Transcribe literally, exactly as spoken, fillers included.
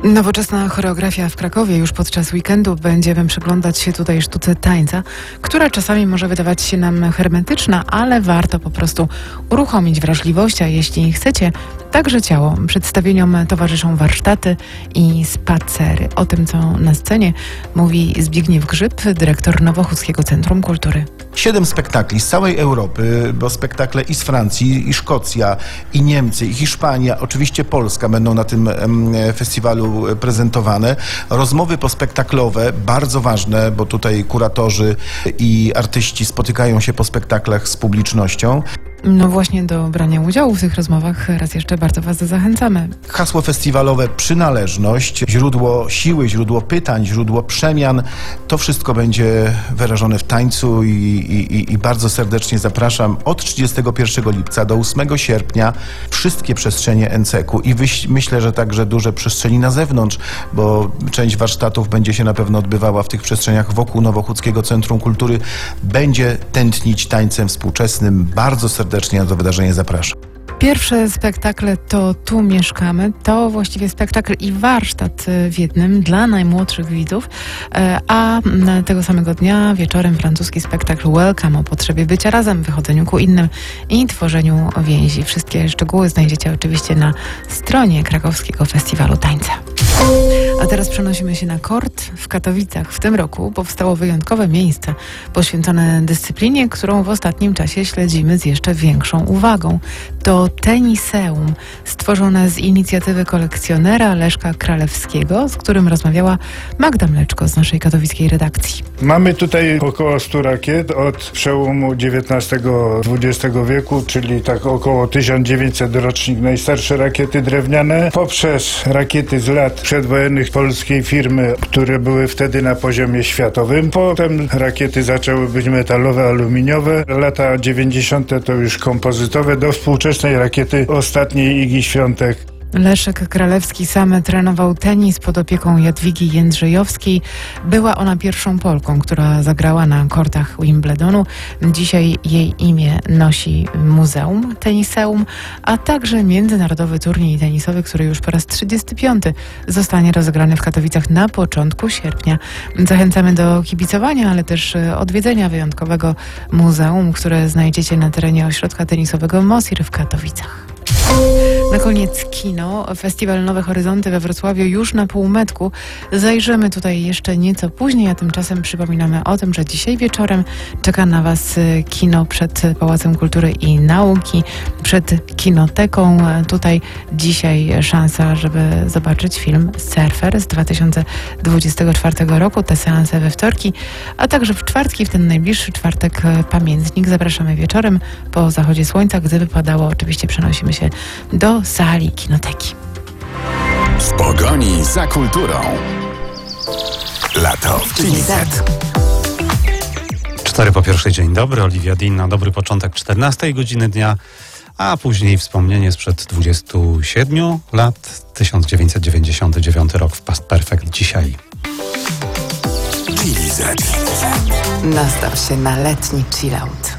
Nowoczesna choreografia w Krakowie. Już podczas weekendu będziemy przyglądać się tutaj sztuce tańca, która czasami może wydawać się nam hermetyczna, ale warto po prostu uruchomić wrażliwość, a jeśli chcecie, także ciało. Przedstawieniom towarzyszą warsztaty i spacery. O tym, co na scenie, mówi Zbigniew Grzyb, dyrektor Nowochódzkiego Centrum Kultury. Siedem spektakli z całej Europy, bo spektakle i z Francji, i Szkocja, i Niemcy, i Hiszpania, oczywiście Polska będą na tym festiwalu prezentowane. Rozmowy pospektaklowe, bardzo ważne, bo tutaj kuratorzy i artyści spotykają się po spektaklach z publicznością. No właśnie, do brania udziału w tych rozmowach raz jeszcze bardzo Was zachęcamy. Hasło festiwalowe przynależność, źródło siły, źródło pytań, źródło przemian. To wszystko będzie wyrażone w tańcu i, i, i bardzo serdecznie zapraszam od trzydziestego pierwszego lipca do ósmego sierpnia wszystkie przestrzenie N C K u i wyś, myślę, że także duże przestrzeni na zewnątrz, bo część warsztatów będzie się na pewno odbywała w tych przestrzeniach wokół Nowochódzkiego Centrum Kultury. Będzie tętnić tańcem współczesnym. Bardzo serdecznie Serdecznie na to wydarzenie zapraszam. Pierwsze spektakle to Tu mieszkamy. To właściwie spektakl i warsztat w jednym dla najmłodszych widzów, a tego samego dnia wieczorem francuski spektakl Welcome o potrzebie bycia razem, wychodzeniu ku innym i tworzeniu więzi. Wszystkie szczegóły znajdziecie oczywiście na stronie Krakowskiego Festiwalu Tańca. A teraz przenosimy się na kort w Katowicach. W tym roku powstało wyjątkowe miejsce poświęcone dyscyplinie, którą w ostatnim czasie śledzimy z jeszcze większą uwagą. To Teniseum, stworzone z inicjatywy kolekcjonera Leszka Kralewskiego, z którym rozmawiała Magda Mleczko z naszej katowickiej redakcji. Mamy tutaj około stu rakiet od przełomu dziewiętnastego dwudziestego wieku, czyli tak około tysiąc dziewięćset rocznik, najstarsze rakiety drewniane, poprzez rakiety z lat przedwojennych polskiej firmy, które były wtedy na poziomie światowym. Potem rakiety zaczęły być metalowe, aluminiowe. Lata dziewięćdziesiąte to już kompozytowe, do współczesnej rakiety ostatniej Igi Świątek. Leszek Kralewski sam trenował tenis pod opieką Jadwigi Jędrzejowskiej. Była ona pierwszą Polką, która zagrała na kortach Wimbledonu. Dzisiaj jej imię nosi Muzeum Teniseum, a także międzynarodowy turniej tenisowy, który już po raz trzydziesty piąty zostanie rozegrany w Katowicach na początku sierpnia. Zachęcamy do kibicowania, ale też odwiedzenia wyjątkowego muzeum, które znajdziecie na terenie ośrodka tenisowego Mosir w Katowicach. Na koniec kino. Festiwal Nowe Horyzonty we Wrocławiu już na półmetku. Zajrzymy tutaj jeszcze nieco później, a tymczasem przypominamy o tym, że dzisiaj wieczorem czeka na Was kino przed Pałacem Kultury i Nauki, przed Kinoteką. Tutaj dzisiaj szansa, żeby zobaczyć film Surfer z dwa tysiące dwudziestego czwartego roku. Te seanse we wtorki, a także w czwartki, w ten najbliższy czwartek pamiętnik. Zapraszamy wieczorem po zachodzie słońca. Gdy wypadało, oczywiście przenosimy się do sali Kinoteki. W pogoni za kulturą. Lato w Chili Z. Cztery po pierwszej, dzień dobry. Oliwia Dinna, dobry początek czternastej godziny dnia, a później wspomnienie sprzed dwudziestu siedmiu lat, tysiąc dziewięćset dziewięćdziesiąty dziewiąty rok w Past Perfect dzisiaj. Chili Z. Nastaw się na letni chillout.